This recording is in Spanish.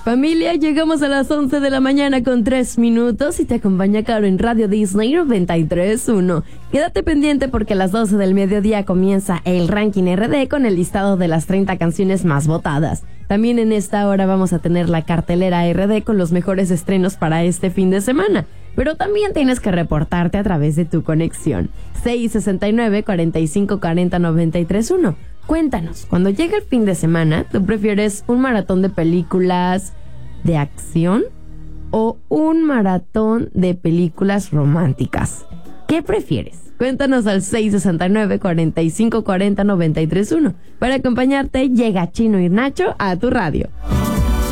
Familia, llegamos a las 11 de la mañana con 3 minutos y te acompaña Caro en Radio Disney 93.1. Quédate pendiente porque a las 12 del mediodía comienza el Ranking RD con el listado de las 30 canciones más votadas. También en esta hora vamos a tener la cartelera RD con los mejores estrenos para este fin de semana. Pero también tienes que reportarte a través de tu conexión. 669-4540-931. Cuéntanos, cuando llega el fin de semana, ¿tú prefieres un maratón de películas de acción o un maratón de películas románticas? ¿Qué prefieres? Cuéntanos al 669-4540-931. Para acompañarte, llega Chino y Nacho a tu radio.